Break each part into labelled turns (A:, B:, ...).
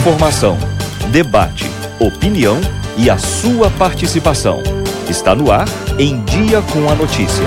A: Informação, debate, opinião e a sua participação. Está no ar Em Dia com a Notícia.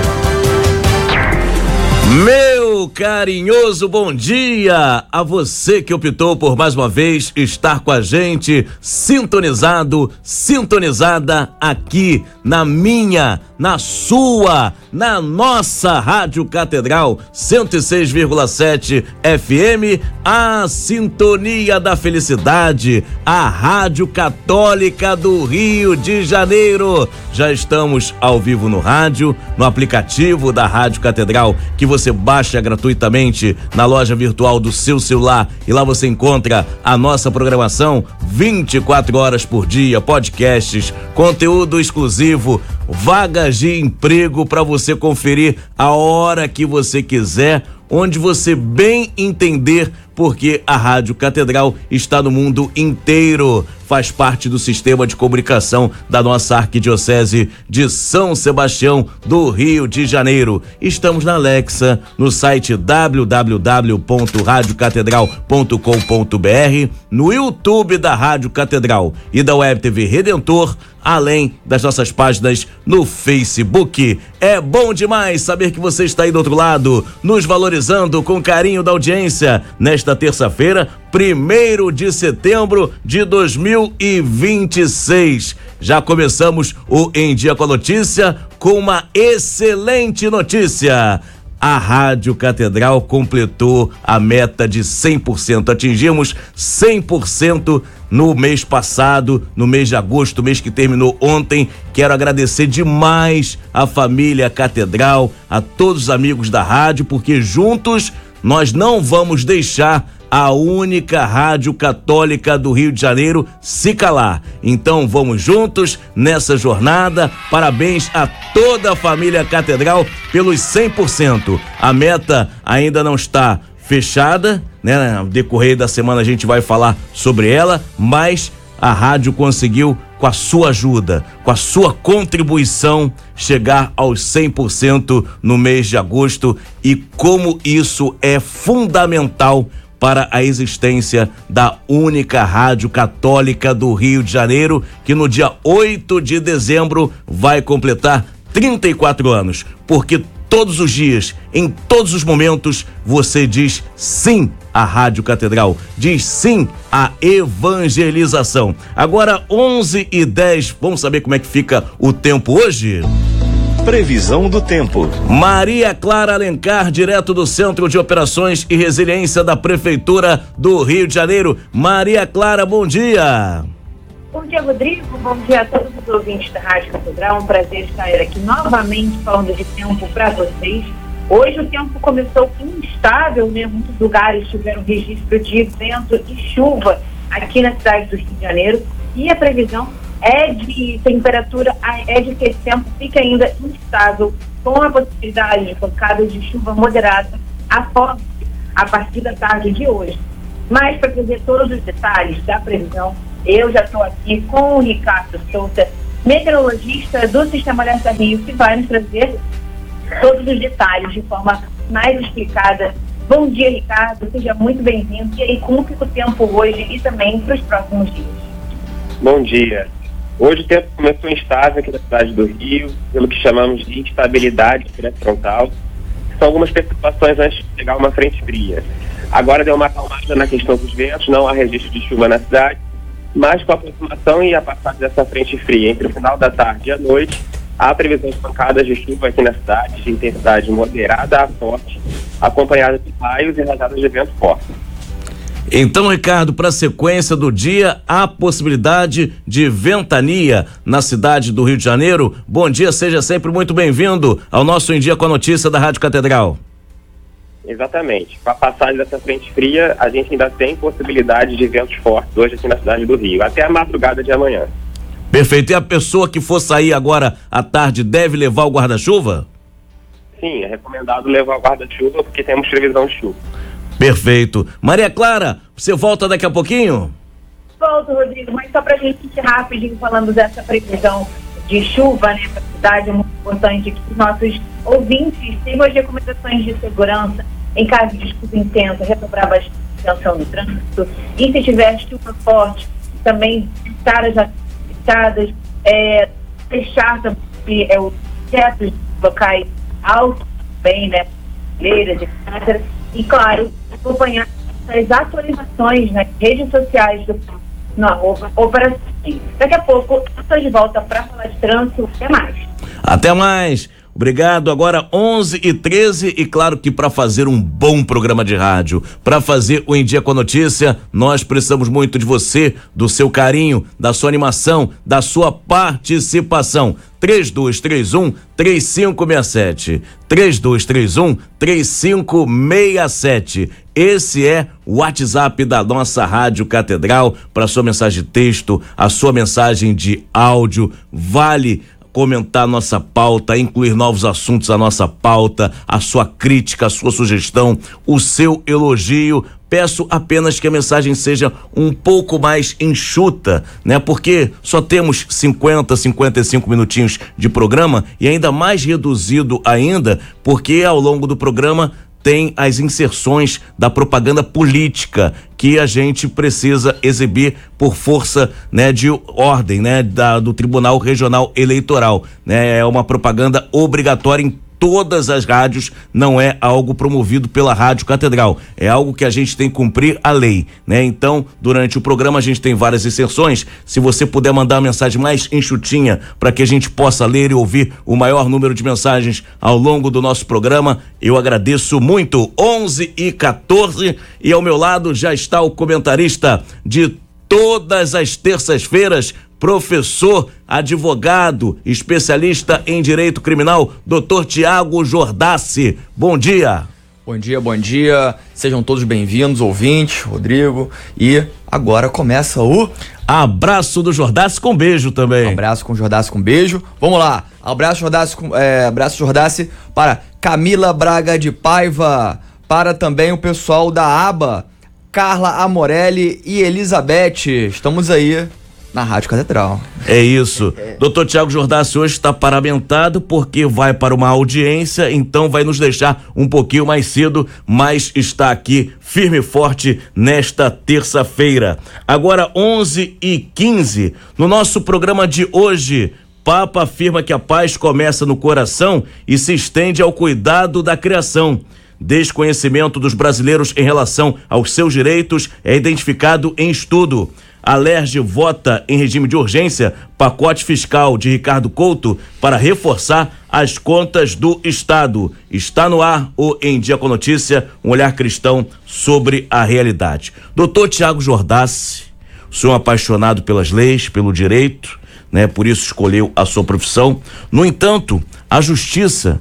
B: Meu carinhoso bom dia a você que optou por mais uma vez estar com a gente, sintonizado, sintonizada aqui na minha, na sua, na nossa Rádio Catedral 106,7 FM, a Sintonia da Felicidade, a Rádio Católica do Rio de Janeiro. Já estamos ao vivo no rádio, no aplicativo da Rádio Catedral, que você baixa gratuitamente na loja virtual do seu celular, e lá você encontra a nossa programação 24 horas por dia, podcasts, conteúdo exclusivo, vagas de emprego para você conferir a hora que você quiser, onde você bem entender, porque a Rádio Catedral está no mundo inteiro. Faz parte do sistema de comunicação da nossa Arquidiocese de São Sebastião do Rio de Janeiro. Estamos na Alexa, no site www.radiocatedral.com.br, no YouTube da Rádio Catedral e da Web TV Redentor, além das nossas páginas no Facebook. É bom demais saber que você está aí do outro lado, nos valorizando com carinho da audiência, nesta terça-feira, 1º de setembro de 2026. Já começamos o Em Dia com a Notícia com uma excelente notícia. A Rádio Catedral completou a meta de 100%. Atingimos 100% no mês passado, no mês de agosto, mês que terminou ontem. Quero agradecer demais a família Catedral, a todos os amigos da rádio, porque juntos nós não vamos deixar a única rádio católica do Rio de Janeiro se calar. Então vamos juntos nessa jornada. Parabéns a toda a família Catedral pelos 100%. A meta ainda não está fechada, né? No decorrer da semana a gente vai falar sobre ela, mas a rádio conseguiu, com a sua ajuda, com a sua contribuição, chegar aos 100% no mês de agosto, e como isso é fundamental para a existência da única rádio católica do Rio de Janeiro, que no dia 8 de dezembro vai completar 34 anos, porque todos os dias, em todos os momentos, você diz sim à Rádio Catedral, diz sim à evangelização. Agora 11h10, vamos saber como é que fica o tempo hoje?
A: Previsão do tempo.
B: Maria Clara Alencar, direto do Centro de Operações e Resiliência da Prefeitura do Rio de Janeiro. Maria Clara, bom dia.
C: Bom dia, Rodrigo. Bom dia a todos os ouvintes da Rádio Catedral. Um prazer estar aqui novamente falando de tempo para vocês. Hoje o tempo começou instável, né? Muitos lugares tiveram registro de vento e chuva aqui na cidade do Rio de Janeiro, e a previsão é de temperatura, é de que esse tempo fique ainda instável, com a possibilidade de pancadas de chuva moderada a partir da tarde de hoje. Mas para trazer todos os detalhes da previsão, eu já estou aqui com o Ricardo Souza, meteorologista do Sistema Alerta Rio, que vai nos trazer todos os detalhes de forma mais explicada. Bom dia, Ricardo, seja muito bem-vindo. E aí, como fica o tempo hoje e também para os próximos dias?
D: Bom dia. Hoje o tempo começou instável aqui na cidade do Rio, pelo que chamamos de instabilidade pré-frontal. São algumas preocupações antes de chegar uma frente fria. Agora deu uma acalmada na questão dos ventos, não há registro de chuva na cidade, mas com a aproximação e a passagem dessa frente fria entre o final da tarde e a noite, há previsão de pancadas de chuva aqui na cidade, de intensidade moderada a forte, acompanhada de raios e rajadas de vento forte.
B: Então, Ricardo, para a sequência do dia, há possibilidade de ventania na cidade do Rio de Janeiro. Bom dia, seja sempre muito bem-vindo ao nosso Em Dia com a Notícia da Rádio Catedral.
D: Exatamente. Com a passagem dessa frente fria, a gente ainda tem possibilidade de ventos fortes hoje aqui na cidade do Rio, até a madrugada de amanhã.
B: Perfeito. E a pessoa que for sair agora à tarde deve levar o guarda-chuva?
D: Sim, é recomendado levar o guarda-chuva, porque temos previsão de chuva.
B: Perfeito. Maria Clara, você volta daqui a pouquinho?
C: Volto, Rodrigo, mas só para a gente ir rapidinho falando dessa previsão de chuva, né, para a cidade, é muito importante que os nossos ouvintes sigam as recomendações de segurança em caso de chuva intensa, repobrar bastante manutenção no trânsito. E se tiver chuva forte, também estradas fechar também os tetos de locais altos também, né? Etc. E, claro, acompanhar as atualizações nas redes sociais do Operação. Daqui a pouco, estou de volta para falar de trânsito. Até mais.
B: Até mais. Obrigado. Agora 11h13 e claro que para fazer um bom programa de rádio, para fazer o Em Dia com a Notícia, nós precisamos muito de você, do seu carinho, da sua animação, da sua participação. 3231-3567. 3231-3567. Esse é o WhatsApp da nossa Rádio Catedral para sua mensagem de texto, a sua mensagem de áudio. Vale comentar nossa pauta, incluir novos assuntos à nossa pauta, a sua crítica, a sua sugestão, o seu elogio. Peço apenas que a mensagem seja um pouco mais enxuta, né? Porque só temos 55 minutinhos de programa e ainda mais reduzido ainda, porque ao longo do programa tem as inserções da propaganda política que a gente precisa exibir por força, né, de ordem, né, do Tribunal Regional Eleitoral, né? É uma propaganda obrigatória em todas as rádios, não é algo promovido pela Rádio Catedral, é algo que a gente tem que cumprir a lei, né? Então, durante o programa a gente tem várias inserções. Se você puder mandar uma mensagem mais enxutinha para que a gente possa ler e ouvir o maior número de mensagens ao longo do nosso programa, eu agradeço muito. 11h14 e ao meu lado já está o comentarista de todas as terças-feiras, professor, advogado, especialista em direito criminal, Dr. Tiago Jordassi. Bom dia.
E: Bom dia. Sejam todos bem-vindos, ouvintes, Rodrigo. E agora começa o
B: Abraço do Jordassi com beijo também.
E: Abraço com Jordassi com beijo. Vamos lá. Abraço Jordassi para Camila Braga de Paiva, para também o pessoal da ABA, Carla Amorelli e Elizabeth. Estamos aí na Rádio Catedral.
B: É isso. Doutor Tiago Jordassi hoje está paramentado porque vai para uma audiência, então vai nos deixar um pouquinho mais cedo, mas está aqui firme e forte nesta terça-feira. Agora 11h15, no nosso programa de hoje, Papa afirma que a paz começa no coração e se estende ao cuidado da criação. Desconhecimento dos brasileiros em relação aos seus direitos é identificado em estudo. Alerj vota em regime de urgência pacote fiscal de Ricardo Couto para reforçar as contas do Estado. Está no ar o Em Dia com Notícia, um olhar cristão sobre a realidade. Doutor Tiago Jordassi, o senhor é apaixonado pelas leis, pelo direito, né? Por isso escolheu a sua profissão. No entanto, a justiça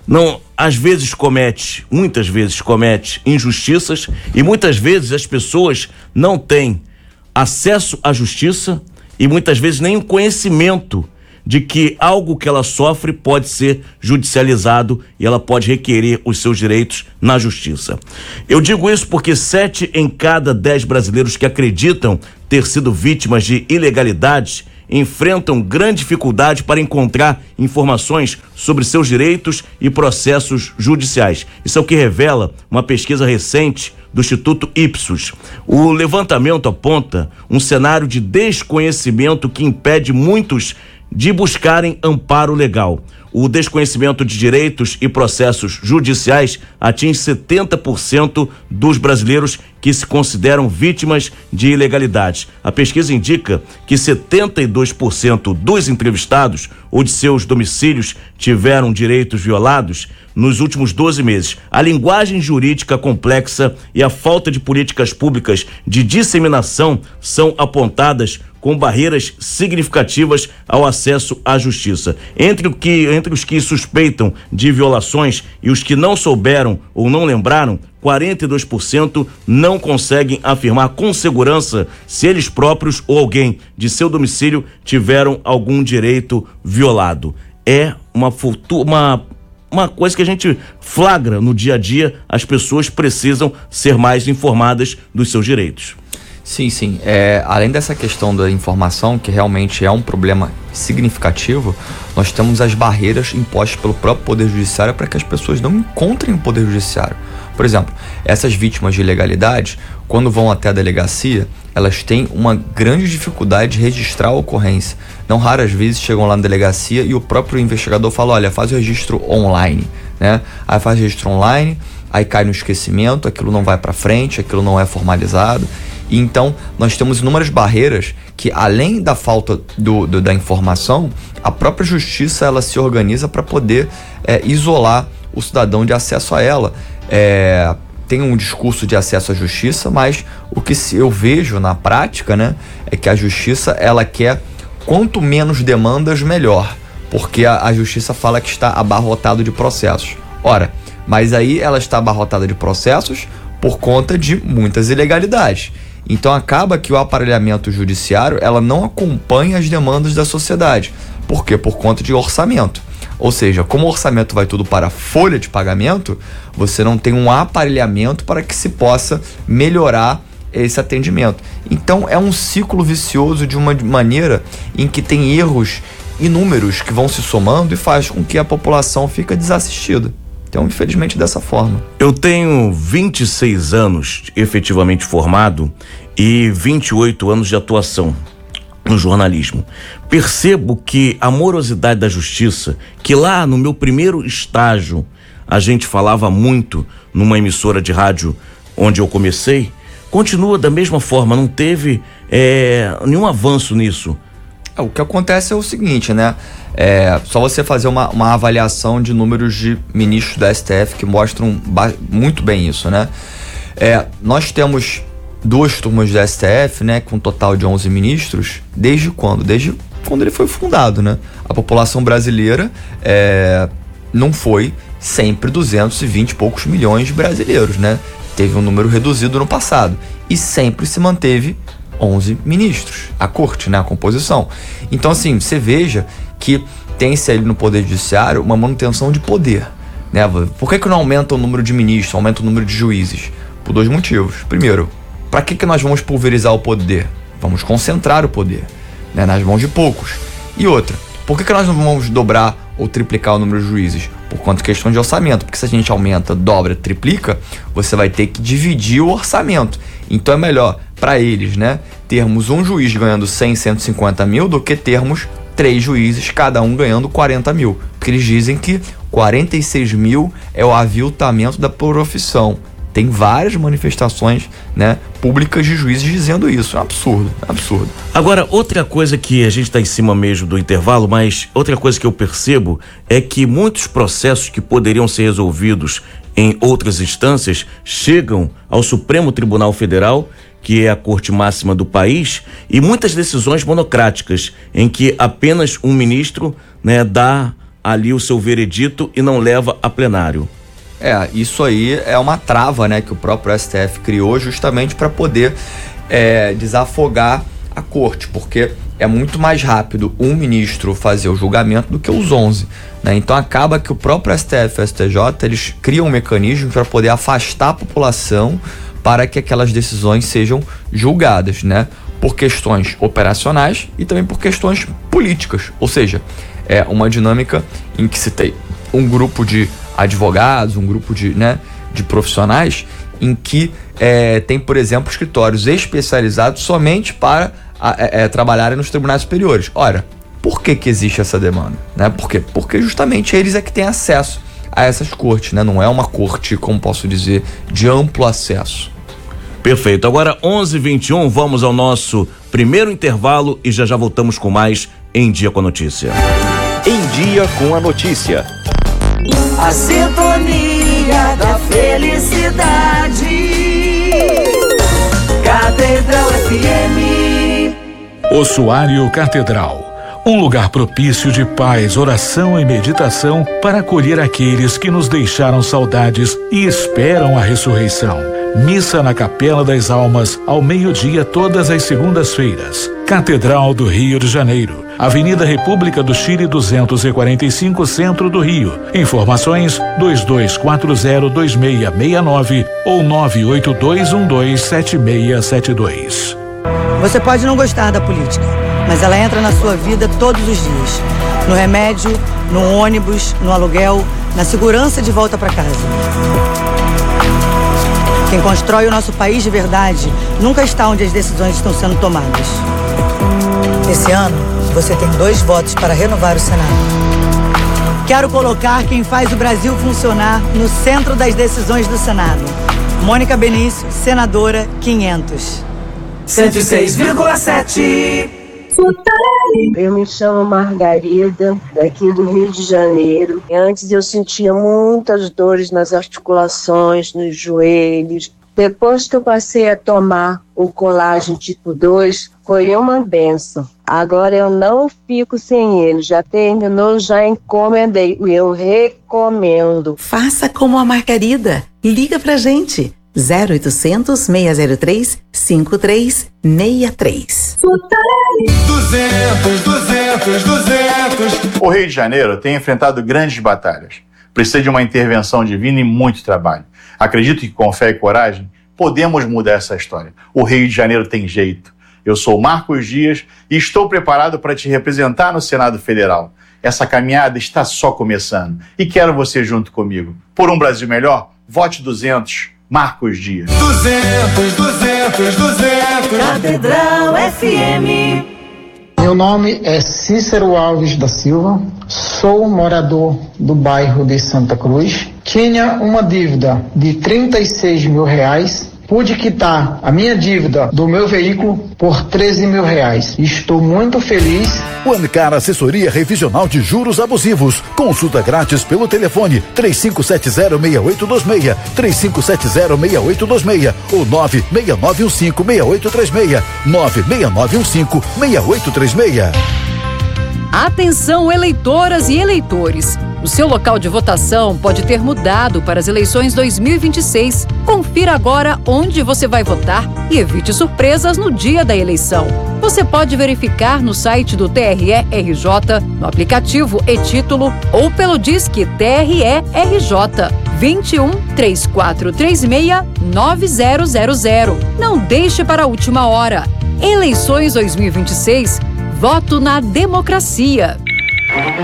B: muitas vezes comete injustiças e muitas vezes as pessoas não têm acesso à justiça e muitas vezes nem o conhecimento de que algo que ela sofre pode ser judicializado e ela pode requerer os seus direitos na justiça. Eu digo isso porque 7 em cada 10 brasileiros que acreditam ter sido vítimas de ilegalidades enfrentam grande dificuldade para encontrar informações sobre seus direitos e processos judiciais. Isso é o que revela uma pesquisa recente do Instituto Ipsos. O levantamento aponta um cenário de desconhecimento que impede muitos de buscarem amparo legal. O desconhecimento de direitos e processos judiciais atinge 70% dos brasileiros que se consideram vítimas de ilegalidades. A pesquisa indica que 72% dos entrevistados ou de seus domicílios tiveram direitos violados nos últimos 12 meses. A linguagem jurídica complexa e a falta de políticas públicas de disseminação são apontadas com barreiras significativas ao acesso à justiça. Entre os que suspeitam de violações e os que não souberam ou não lembraram, 42% não conseguem afirmar com segurança se eles próprios ou alguém de seu domicílio tiveram algum direito violado. É uma coisa que a gente flagra no dia a dia. As pessoas precisam ser mais informadas dos seus direitos.
E: Sim. Além dessa questão da informação, que realmente é um problema significativo, nós temos as barreiras impostas pelo próprio Poder Judiciário para que as pessoas não encontrem o Poder Judiciário. Por exemplo, essas vítimas de ilegalidade, quando vão até a delegacia, elas têm uma grande dificuldade de registrar a ocorrência. Não raras vezes chegam lá na delegacia e o próprio investigador fala, olha, faz o registro online, né? Aí faz o registro online, aí cai no esquecimento, aquilo não vai para frente, aquilo não é formalizado. E então nós temos inúmeras barreiras que, além da falta da informação, a própria justiça ela se organiza para poder isolar o cidadão de acesso a ela. Tem um discurso de acesso à justiça, mas o que eu vejo na prática, né, é que a justiça ela quer quanto menos demandas, melhor, porque a justiça fala que está abarrotado de processos. Ora, mas aí ela está abarrotada de processos por conta de muitas ilegalidades. Então acaba que o aparelhamento judiciário ela não acompanha as demandas da sociedade. Por quê? Por conta de orçamento. Ou seja, como o orçamento vai tudo para a folha de pagamento, você não tem um aparelhamento para que se possa melhorar esse atendimento. Então é um ciclo vicioso de uma maneira em que tem erros inúmeros que vão se somando e faz com que a população fique desassistida. Então, infelizmente, dessa forma.
B: Eu tenho 26 anos efetivamente formado e 28 anos de atuação no jornalismo. Percebo que a morosidade da justiça, que lá no meu primeiro estágio a gente falava muito numa emissora de rádio onde eu comecei, continua da mesma forma, não teve nenhum avanço nisso.
E: O que acontece é o seguinte, né? Só você fazer uma avaliação de números de ministros da STF que mostram muito bem isso, né? Nós temos 2 turmas da STF, né, com um total de 11 ministros, desde quando? Desde quando ele foi fundado, né? A população brasileira não foi sempre 220 e poucos milhões de brasileiros, né? Teve um número reduzido no passado e sempre se manteve 11 ministros, a corte, né, a composição. Então, assim, você veja que tem-se ali no Poder Judiciário uma manutenção de poder, né? Por que não aumenta o número de ministros, aumenta o número de juízes? Por 2 motivos. Primeiro, para que nós vamos pulverizar o poder? Vamos concentrar o poder, né, nas mãos de poucos. E outra, por que nós não vamos dobrar ou triplicar o número de juízes? Por conta de questão de orçamento, porque se a gente aumenta, dobra, triplica, você vai ter que dividir o orçamento. Então é melhor para eles, né, termos um juiz ganhando 100, 150 mil do que termos 3 juízes, cada um ganhando 40 mil. Porque eles dizem que 46 mil é o aviltamento da profissão. Tem várias manifestações, né, públicas de juízes dizendo isso. É um absurdo, é um absurdo.
B: Agora, outra coisa que a gente está em cima mesmo do intervalo, mas outra coisa que eu percebo é que muitos processos que poderiam ser resolvidos em outras instâncias chegam ao Supremo Tribunal Federal, que é a corte máxima do país, e muitas decisões monocráticas, em que apenas um ministro, né, dá ali o seu veredito e não leva a plenário.
E: Isso aí é uma trava, né, que o próprio STF criou justamente para poder desafogar a corte, porque é muito mais rápido um ministro fazer o julgamento do que os 11, né? Então acaba que o próprio STF e o STJ, eles criam um mecanismo para poder afastar a população para que aquelas decisões sejam julgadas, né, por questões operacionais e também por questões políticas. Ou seja, é uma dinâmica em que se tem um grupo de advogados, um grupo de profissionais em que tem, por exemplo, escritórios especializados somente para trabalharem nos tribunais superiores. Ora, por que existe essa demanda? Né? Por quê? Porque justamente eles é que têm acesso a essas cortes, né? Não é uma corte, como posso dizer, de amplo acesso.
B: Perfeito. Agora 11h21, vamos ao nosso primeiro intervalo e já voltamos com mais Em Dia com a Notícia.
A: Em Dia com a Notícia.
F: A sintonia da felicidade. Catedral FM.
G: Ossuário Catedral. Um lugar propício de paz, oração e meditação para acolher aqueles que nos deixaram saudades e esperam a ressurreição. Missa na Capela das Almas, ao meio-dia, todas as segundas-feiras. Catedral do Rio de Janeiro, Avenida República do Chile 245, Centro do Rio. Informações 22402669 ou 982127672.
H: Você pode não gostar da política, mas ela entra na sua vida todos os dias. No remédio, no ônibus, no aluguel, na segurança de volta para casa. Quem constrói o nosso país de verdade nunca está onde as decisões estão sendo tomadas. Esse ano, você tem 2 votos para renovar o Senado. Quero colocar quem faz o Brasil funcionar no centro das decisões do Senado. Mônica Benício, senadora 500.
F: 106,7.
I: Eu me chamo Margarida, daqui do Rio de Janeiro. Antes eu sentia muitas dores nas articulações, nos joelhos. Depois que eu passei a tomar o colágeno tipo 2, foi uma benção. Agora eu não fico sem ele. Já terminou, já encomendei. E eu recomendo.
J: Faça como a Margarida. Liga pra gente. 0800 603 5363.
K: 200. O Rio de Janeiro tem enfrentado grandes batalhas. Precisa de uma intervenção divina e muito trabalho. Acredito que com fé e coragem podemos mudar essa história. O Rio de Janeiro tem jeito. Eu sou Marcos Dias e estou preparado para te representar no Senado Federal. Essa caminhada está só começando e quero você junto comigo. Por um Brasil melhor, vote 200. Marcos Dias.
F: 200. Catedral FM.
L: Meu nome é Cícero Alves da Silva, sou morador do bairro de Santa Cruz. Tinha uma dívida de R$36 mil. Pude quitar a minha dívida do meu veículo por R$13 mil. Estou muito feliz.
M: O Ancar Assessoria Revisional de Juros Abusivos. Consulta grátis pelo telefone 3570-6826, 3570-6826 ou 96915-6836, 96915-6836.
N: Atenção, eleitoras e eleitores! O seu local de votação pode ter mudado para as eleições 2026. Confira agora onde você vai votar e evite surpresas no dia da eleição. Você pode verificar no site do TRE-RJ, no aplicativo e-Título ou pelo Disque TRE-RJ 21 3436 9000. Não deixe para a última hora. Eleições 2026. Voto na democracia.